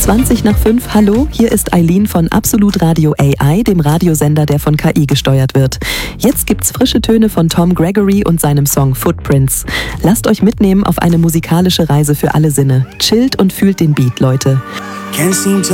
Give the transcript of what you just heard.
5:20, hallo, hier ist Eileen von Absolut Radio AI, dem Radiosender, der von KI gesteuert wird. Jetzt gibt's frische Töne von Tom Gregory und seinem Song Footprints. Lasst euch mitnehmen auf eine musikalische Reise für alle Sinne. Chillt und fühlt den Beat, Leute. Can't seem to